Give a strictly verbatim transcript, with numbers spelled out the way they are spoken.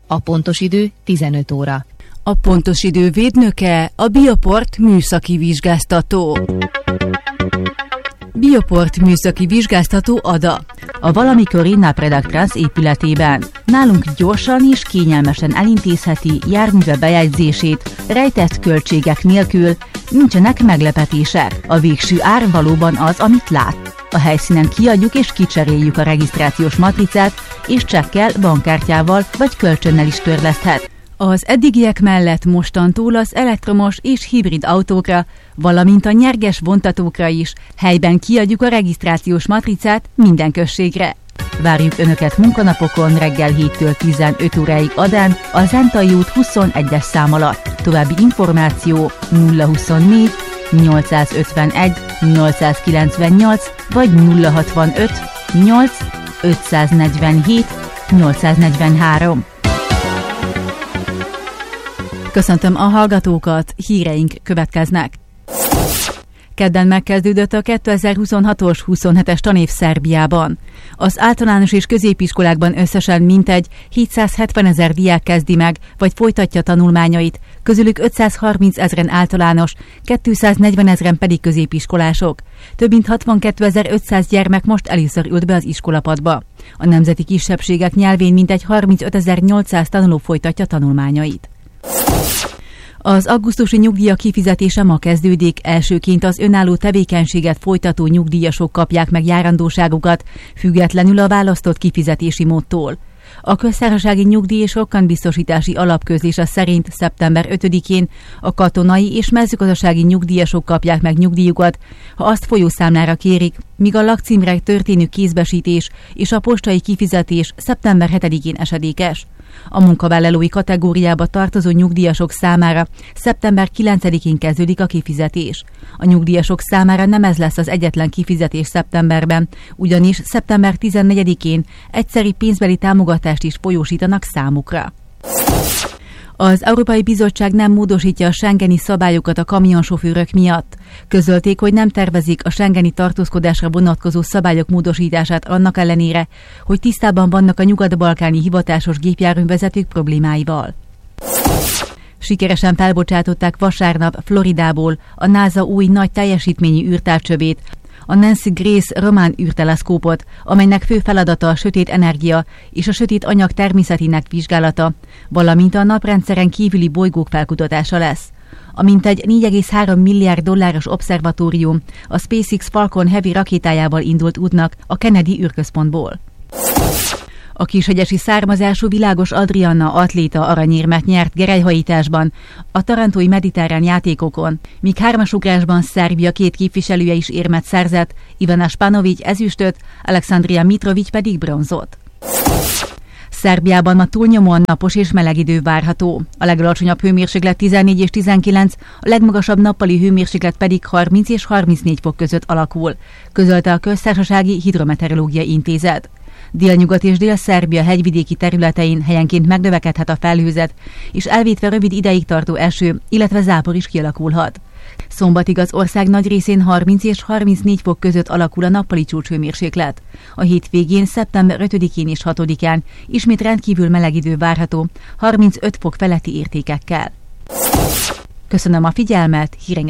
A pontos idő tizenöt óra. A pontos idő védnöke a Bioport műszaki vizsgáztató. Bioport műszaki vizsgáztató Ada. A valamikori Napredac épületében. Nálunk gyorsan és kényelmesen elintézheti járműve bejegyzését, rejtett költségek nélkül, nincsenek meglepetések. A végső ár valóban az, amit lát. A helyszínen kiadjuk és kicseréljük a regisztrációs matricát, és csekkel, bankkártyával vagy kölcsönnel is törleszthet. Az eddigiek mellett mostantól az elektromos és hibrid autókra, valamint a nyerges vontatókra is helyben kiadjuk a regisztrációs matricát minden községre. Várjuk Önöket munkanapokon reggel héttől tizenöt óráig Adán, a Zentai út huszonegyes szám alatt. További információ nulla huszonnégy nyolcszázötvenegy nyolcszázkilencvennyolc vagy nulla hatvanöt nyolc ötszáznegyvenhét nyolcszáznegyvenhárom. Köszöntöm a hallgatókat, híreink következnek. Kedden megkezdődött a kétezer-huszonhatos huszonhetes tanév Szerbiában. Az általános és középiskolákban összesen mintegy hétszázhetvenezer diák kezdi meg, vagy folytatja tanulmányait, közülük ötszázharminc ezren általános, kétszáznegyvenezren pedig középiskolások. Több mint hatvankétezer-ötszáz gyermek most először ült be az iskolapadba. A nemzeti kisebbségek nyelvén mintegy harmincötezer-nyolcszáz tanuló folytatja tanulmányait. Az augusztusi nyugdíjak kifizetése ma kezdődik, elsőként az önálló tevékenységet folytató nyugdíjasok kapják meg járandóságukat, függetlenül a választott kifizetési módtól. A köztársasági nyugdíj és rokkantbiztosítási alapközlése szerint szeptember ötödikén a katonai és mezőgazdasági nyugdíjasok kapják meg nyugdíjukat, ha azt folyószámlára kérik, míg a lakcímre történő kézbesítés és a postai kifizetés szeptember hetedikén esedékes. A munkavállalói kategóriába tartozó nyugdíjasok számára szeptember kilencedikén kezdődik a kifizetés. A nyugdíjasok számára nem ez lesz az egyetlen kifizetés szeptemberben, ugyanis szeptember tizennegyedikén egyszeri pénzbeli támogatást is folyósítanak számukra. Az Európai Bizottság nem módosítja a schengeni szabályokat a kamionsofőrök miatt. Közölték, hogy nem tervezik a schengeni tartózkodásra vonatkozó szabályok módosítását annak ellenére, hogy tisztában vannak a nyugat-balkáni hivatásos gépjárművezetők problémáival. Sikeresen felbocsátották vasárnap Floridából a NASA új nagy teljesítményű űrtávcsövét, a Nancy Grace román űrteleszkópot, amelynek fő feladata a sötét energia és a sötét anyag természetének vizsgálata, valamint a naprendszeren kívüli bolygók felkutatása lesz. A mintegy négy egész három milliárd dolláros obszervatórium a SpaceX Falcon Heavy rakétájával indult útnak a Kennedy űrközpontból. A kishegyesi származású Világos Adrianna atléta aranyérmet nyert gerelyhajításban a tarantói mediterrán játékokon, míg hármasugrásban Szerbia két képviselője is érmet szerzett, Ivana Španović ezüstöt, Aleksandrija Mitrović pedig bronzot. Szerbiában ma túlnyomóan napos és meleg idő várható. A legalacsonyabb hőmérséklet tizennégy és tizenkilence, a legmagasabb nappali hőmérséklet pedig harminc és harmincnégy fok között alakul, közölte a Köztársasági Hidrometeorológiai Intézet. Délnyugat és Dél-Szerbia hegyvidéki területein helyenként megnövekedhet a felhőzet, és elvétve rövid ideig tartó eső, illetve zápor is kialakulhat. Szombatig az ország nagy részén harminc és harmincnégy fok között alakul a nappali csúcshőmérséklet. A hétvégén, szeptember ötödikén és hatodikán ismét rendkívül meleg idő várható, harmincöt fok feletti értékekkel. Köszönöm a figyelmet, híreink